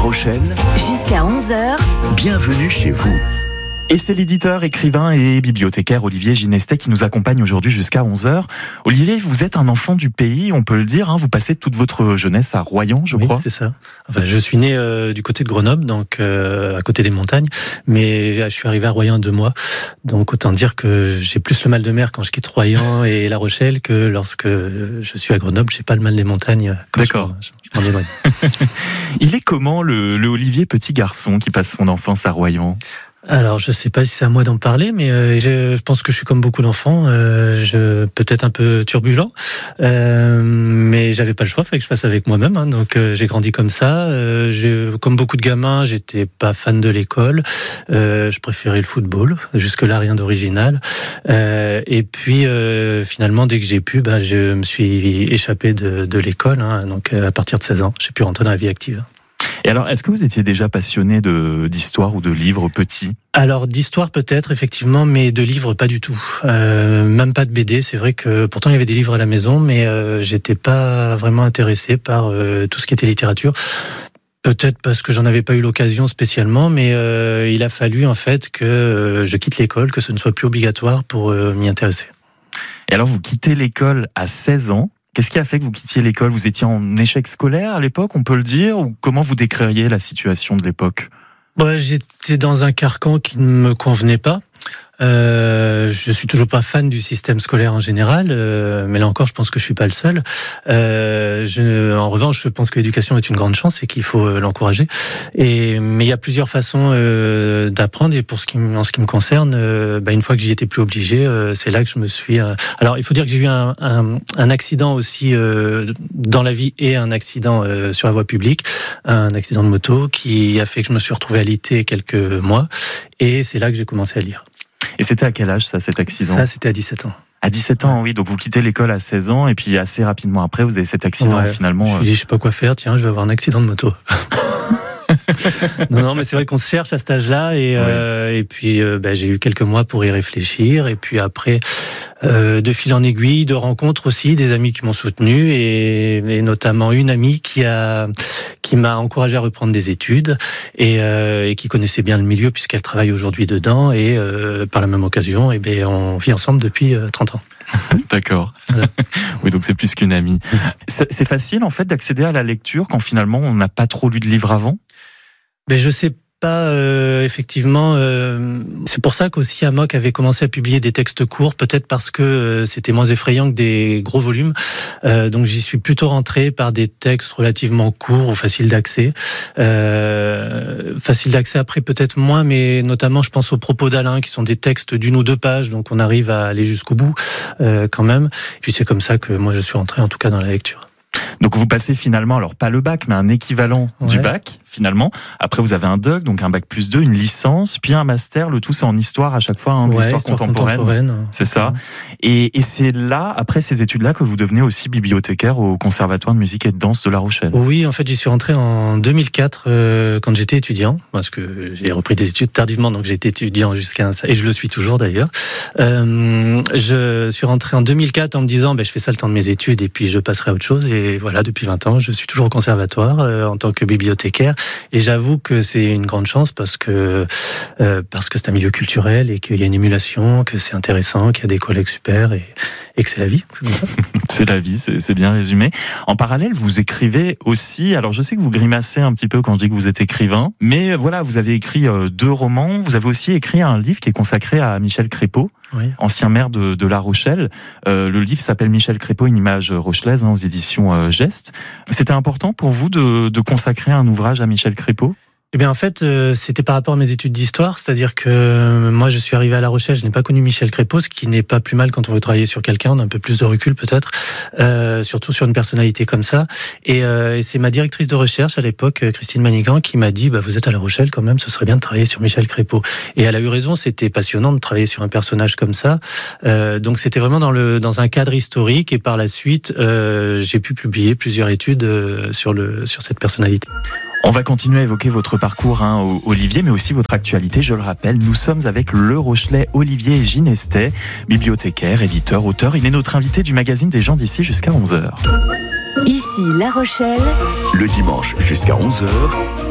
Rochelle, jusqu'à 11h, bienvenue chez vous. Et c'est l'éditeur, écrivain et bibliothécaire Olivier Ginestet qui nous accompagne aujourd'hui jusqu'à 11h. Olivier, vous êtes un enfant du pays, on peut le dire, vous passez toute votre jeunesse à Royan, je crois. Oui, c'est ça. Enfin, je suis né du côté de Grenoble, donc à côté des montagnes, mais je suis arrivé à Royan en 2 mois. Donc autant dire que j'ai plus le mal de mer quand je quitte Royan et La Rochelle que lorsque je suis à Grenoble, j'ai pas le mal des montagnes. D'accord. Je m'en éloigne. Il est comment le Olivier petit garçon qui passe son enfance à Royan ? Alors, je sais pas si c'est à moi d'en parler, mais je pense que je suis comme beaucoup d'enfants, peut-être un peu turbulent, mais j'avais pas le choix, fallait que je fasse avec moi-même. Donc, j'ai grandi comme ça. Comme beaucoup de gamins, j'étais pas fan de l'école. Je préférais le football. Jusque-là, rien d'original. Et puis, finalement, dès que j'ai pu, je me suis échappé de l'école. Donc, à partir de 16 ans, j'ai pu rentrer dans la vie active. Et alors, est-ce que vous étiez déjà passionné d'histoire ou de livres petits ? Alors, d'histoire peut-être, effectivement, mais de livres pas du tout. Même pas de BD. C'est vrai que pourtant il y avait des livres à la maison, mais j'étais pas vraiment intéressé par tout ce qui était littérature. Peut-être parce que j'en avais pas eu l'occasion spécialement, mais il a fallu en fait que je quitte l'école, que ce ne soit plus obligatoire pour m'y intéresser. Et alors, vous quittez l'école à 16 ans. Qu'est-ce qui a fait que vous quittiez l'école ? Vous étiez en échec scolaire à l'époque, on peut le dire ? Ou comment vous décririez la situation de l'époque ? J'étais dans un carcan qui ne me convenait pas. Je suis toujours pas fan du système scolaire en général, mais là encore, je pense que je suis pas le seul. En revanche, je pense que l'éducation est une grande chance et qu'il faut l'encourager. Mais il y a plusieurs façons d'apprendre. Et en ce qui me concerne, une fois que j'y étais plus obligé, c'est là que je me suis. Alors, il faut dire que j'ai eu un accident aussi dans la vie et un accident sur la voie publique, un accident de moto qui a fait que je me suis retrouvé alité quelques mois. Et c'est là que j'ai commencé à lire. Et c'était à quel âge, ça, cet accident ? Ça, c'était à 17 ans. À 17 ans, oui. Donc, vous quittez l'école à 16 ans, et puis assez rapidement après, vous avez cet accident, finalement. Je me suis dit, je sais pas quoi faire, tiens, je vais avoir un accident de moto. Non, mais c'est vrai qu'on se cherche à cet âge-là, et puis j'ai eu quelques mois pour y réfléchir, et puis après, de fil en aiguille, de rencontres aussi, des amis qui m'ont soutenu, et notamment une amie qui m'a encouragé à reprendre des études, et qui connaissait bien le milieu puisqu'elle travaille aujourd'hui dedans, et par la même occasion, on vit ensemble depuis 30 ans. D'accord. Voilà. Oui, donc c'est plus qu'une amie. C'est facile, en fait, d'accéder à la lecture quand finalement on n'a pas trop lu de livres avant ? Je sais pas, effectivement. C'est pour ça qu'aussi Amok avait commencé à publier des textes courts, peut-être parce que c'était moins effrayant que des gros volumes. Donc j'y suis plutôt rentré par des textes relativement courts ou faciles d'accès. Faciles d'accès après peut-être moins, mais notamment je pense aux propos d'Alain qui sont des textes d'1 ou 2 pages, donc on arrive à aller jusqu'au bout quand même. Et puis c'est comme ça que moi je suis rentré en tout cas dans la lecture. Donc vous passez finalement, alors pas le bac, mais un équivalent du bac, finalement. Après vous avez un DUG, donc un bac plus 2, une licence, puis un master, le tout c'est en histoire à chaque fois, l'histoire contemporaine. C'est ça. Et c'est là, après ces études-là, que vous devenez aussi bibliothécaire au Conservatoire de musique et de danse de La Rochelle. Oui, en fait j'y suis rentré en 2004, quand j'étais étudiant, parce que j'ai repris des études tardivement, donc j'étais étudiant jusqu'à ça, et je le suis toujours d'ailleurs. Je suis rentré en 2004 en me disant, je fais ça le temps de mes études, et puis je passerai à autre chose, et voilà, depuis 20 ans, je suis toujours au conservatoire en tant que bibliothécaire, et j'avoue que c'est une grande chance parce que c'est un milieu culturel et qu'il y a une émulation, que c'est intéressant, qu'il y a des collègues super et que c'est la vie. C'est la vie, c'est bien résumé. En parallèle, vous écrivez aussi, alors je sais que vous grimacez un petit peu quand je dis que vous êtes écrivain, mais voilà, vous avez écrit 2 romans, vous avez aussi écrit un livre qui est consacré à Michel Crépeau, ancien maire de La Rochelle. Le livre s'appelle Michel Crépeau, une image rochelaise, aux éditions Geste. C'était important pour vous de consacrer un ouvrage à Michel Crépeau ? En fait, c'était par rapport à mes études d'histoire, c'est-à-dire que moi je suis arrivé à La Rochelle, je n'ai pas connu Michel Crépeau, ce qui n'est pas plus mal quand on veut travailler sur quelqu'un, on a un peu plus de recul peut-être, surtout sur une personnalité comme ça, et c'est ma directrice de recherche à l'époque, Christine Manigan, qui m'a dit vous êtes à La Rochelle quand même, ce serait bien de travailler sur Michel Crépeau, et elle a eu raison, c'était passionnant de travailler sur un personnage comme ça, donc c'était vraiment dans un cadre historique, et par la suite j'ai pu publier plusieurs études sur cette personnalité. On va continuer à évoquer votre parcours, Olivier, mais aussi votre actualité. Je le rappelle, nous sommes avec le Rochelais Olivier Ginestet, bibliothécaire, éditeur, auteur. Il est notre invité du magazine des gens d'ici jusqu'à 11h. Ici La Rochelle. Le dimanche jusqu'à 11h,